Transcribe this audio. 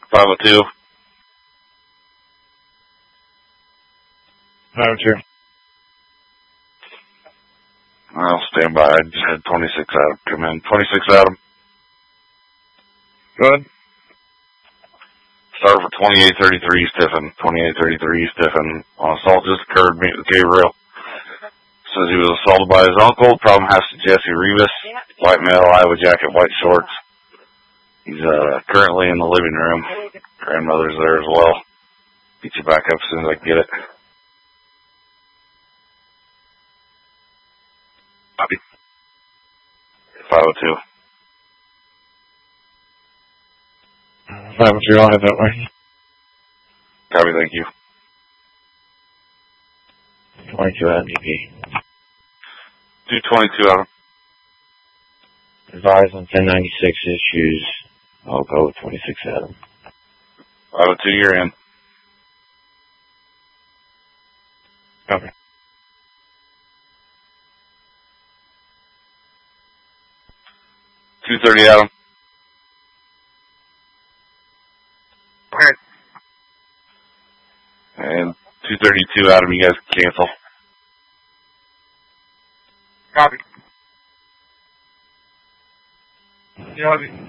502. 502. I'll stand by. I just had 26 Adam come in. 26 Adam. Good. Start for 2833 Stiffen. 2833 Stiffen. On assault just occurred. Meet with Gabriel. Says he was assaulted by his uncle. Problem has to Jesse Rivas. White male, Iowa jacket, white shorts. He's currently in the living room. Grandmother's there as well. Get you back up as soon as I can get it. Copy. 502. 502, I'll head that way. Copy, thank you. 22 Adam DP. 222 Adam. Advise on 1096 issues. I'll go with 26 Adam. 502, you're in. Copy. 230 Adam. Okay. And 232 Adam, you guys can cancel. Copy. Copy.